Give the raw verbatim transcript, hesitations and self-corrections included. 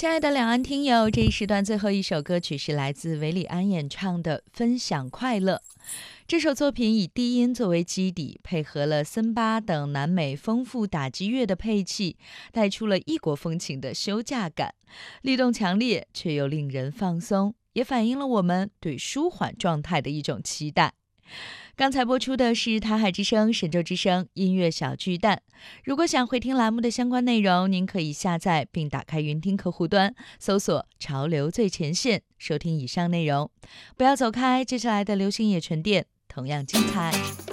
亲爱的两岸听友，这一时段最后一首歌曲是来自韦礼安演唱的《分享快乐》。这首作品以低音作为基底，配合了森巴等南美丰富打击乐的配器，带出了异国风情的休假感，律动强烈却又令人放松，也反映了我们对舒缓状态的一种期待。刚才播出的是台海之声、神州之声音乐小巨蛋。如果想回听栏目的相关内容，您可以下载并打开云听客户端，搜索潮流最前线，收听以上内容。不要走开，接下来的流行野纯电同样精彩。